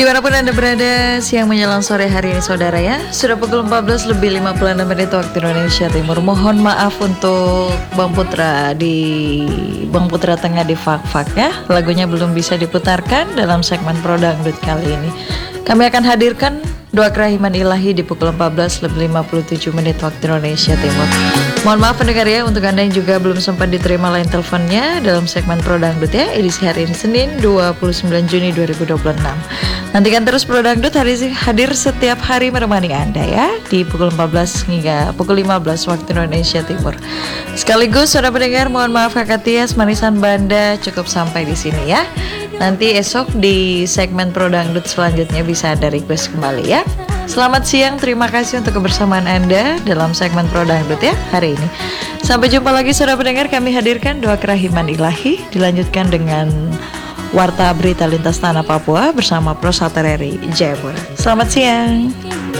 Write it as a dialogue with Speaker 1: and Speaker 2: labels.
Speaker 1: Dimanapun Anda berada, siang menjelang sore hari ini saudara ya. Sudah pukul 14:56 waktu Indonesia Timur. Mohon maaf untuk Bang Putra tengah di fak-fak ya. Lagunya belum bisa diputarkan dalam segmen Pro Dangdut kali ini. Kami akan hadirkan doa kerahiman ilahi di pukul 14:57 waktu Indonesia Timur. Mohon maaf pendengar ya, untuk Anda yang juga belum sempat diterima line teleponnya dalam segmen Pro Dangdut ya, edisi hari ini Senin 29 Juni 2026. Nantikan terus Pro Dangdut hadir setiap hari menemani Anda ya, di pukul 14 hingga pukul 15 waktu Indonesia Timur. Sekaligus saudara pendengar, mohon maaf kakak Tias, manisan Banda cukup sampai di sini ya. Nanti esok di segmen Pro Dangdut selanjutnya bisa Anda request kembali ya. Selamat siang, terima kasih untuk kebersamaan Anda dalam segmen Pro Dangdut ya hari ini. Sampai jumpa lagi saudara pendengar, kami hadirkan doa kerahiman ilahi, dilanjutkan dengan Warta Berita Lintas Tanah Papua bersama Pro Satereri Jayapura. Selamat siang.